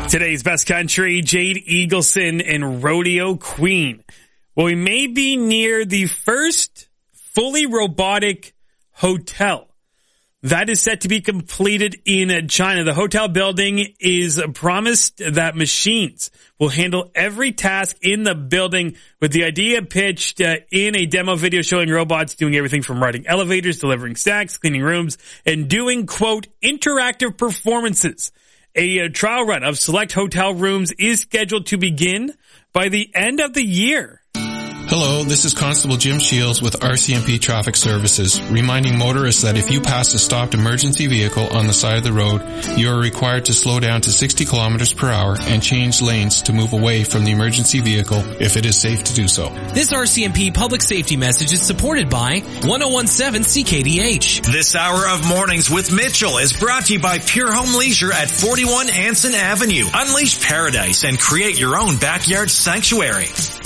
Today's best country, Jade Eagleson and Rodeo Queen. Well, we may be near the first fully robotic hotel that is set to be completed in China. The hotel building is promised that machines will handle every task in the building, with the idea pitched in a demo video showing robots doing everything from riding elevators, delivering snacks, cleaning rooms, and doing, quote, interactive performances. A trial run of select hotel rooms is scheduled to begin by the end of the year. Hello, this is Constable Jim Shields with RCMP Traffic Services, reminding motorists that if you pass a stopped emergency vehicle on the side of the road, you are required to slow down to 60 kilometers per hour and change lanes to move away from the emergency vehicle if it is safe to do so. This RCMP public safety message is supported by 1017 CKDH. This hour of Mornings with Mitchell is brought to you by Pure Home Leisure at 41 Anson Avenue. Unleash paradise and create your own backyard sanctuary.